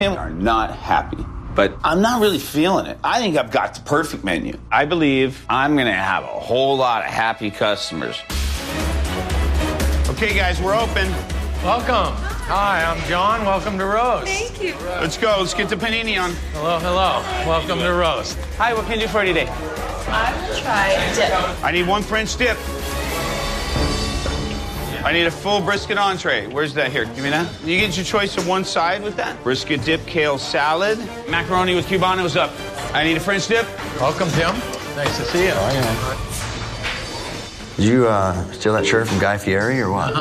are not happy. But I'm not really feeling it. I think I've got the perfect menu. I believe I'm going to have a whole lot of happy customers. Okay, guys, we're open. Welcome. Hi, I'm John. Welcome to Roast. Thank you. Let's go. Let's get the panini on. Hello, hello. Welcome to Roast. Hi, what can I do for you today? I will try dip. I need one French dip. I need a full brisket entree. Where's that here? Give me that. You get your choice of one side with that. Brisket dip, kale salad. Macaroni with cubanos up. I need a French dip. Welcome, Tim. Nice to see you. Oh, yeah. Did you steal that shirt from Guy Fieri or what?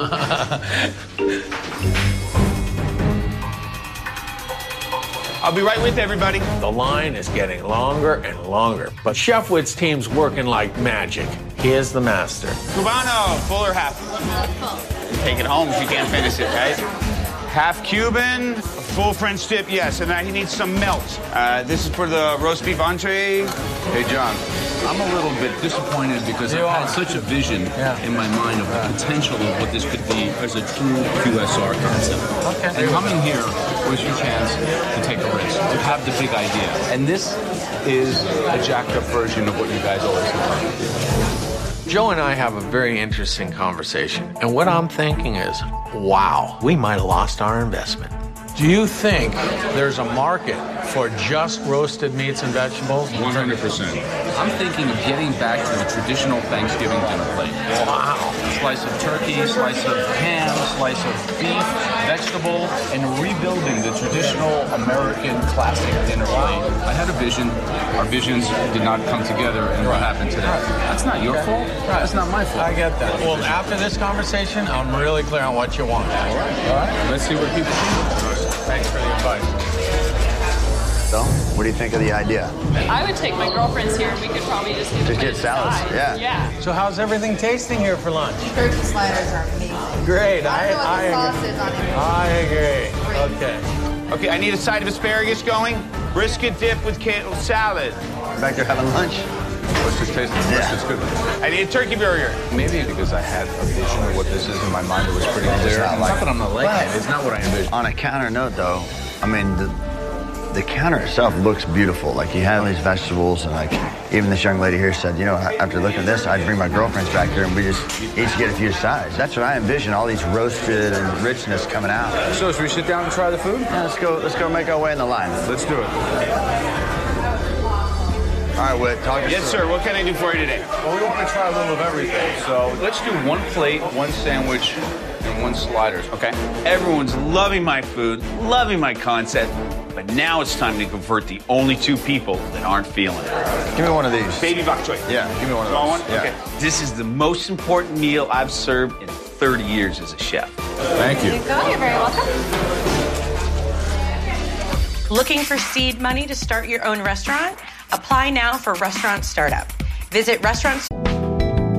I'll be right with everybody. The line is getting longer and longer, but Chef Witt's team's working like magic. He is the master. Cubano, full or half? Take it home if you can't finish it, right? Half Cuban, full French dip, yes, and I need some melt. This is for the roast beef entree. Hey, John, I'm a little bit disappointed because I've had such a vision in my mind of the potential of what this could be as a true QSR concept. Okay. And coming here was your chance to take a risk, to have the big idea. And this is a jacked up version of what you guys always have. Joe and I have a very interesting conversation, and what I'm thinking is, wow, we might have lost our investment. Do you think there's a market for just roasted meats and vegetables? 100%. I'm thinking of getting back to the traditional Thanksgiving dinner plate. Wow. Slice of turkey, slice of ham, slice of beef, vegetable, and rebuilding the traditional American classic dinner plate. I had a vision. Our visions did not come together, and what happened today? That's not your fault. That's not my fault. I get that. Well, after this conversation, I'm really clear on what you want. All right. Let's see what people think. Thanks for the advice. So, what do you think of the idea? I would take my girlfriends here and we could probably just Get salads, yeah. Yeah. So how's everything tasting here for lunch? Turkey sliders are amazing. Great. I don't know what the sauce is on it. I agree. Okay. Okay, I need a side of asparagus going. Brisket dip with kale salad. Back there having lunch? Let's just taste it. Yeah. It's good. I need a turkey burger. Maybe because I had a vision of what this is in my mind, it was pretty clear. not It's like- not that I'm not liking it. It's not what I envisioned. On a counter note, though, I mean, the counter itself looks beautiful. Like, you have these vegetables, and, like, even this young lady here said, you know, after looking at this, I'd bring my girlfriends back here, and we just each get a few sides. That's what I envision, all these roasted and richness coming out. So should we sit down and try the food? Yeah, let's go make our way in the line. Let's do it. All right, Whit, talk us Yes, through sir. What can I do for you today? Well, we want to try a little of everything. So let's do one plate, one sandwich, and one sliders. Okay. Everyone's loving my food, loving my concept, but now it's time to convert the only two people that aren't feeling it. Give me one of these. Baby bok choy. Yeah, give me one of You want those. one? Yeah. Okay. This is the most important meal I've served in 30 years as a chef. Thank you. You're very welcome. Looking for seed money to start your own restaurant? Apply now for Restaurant Startup. Visit restaurants.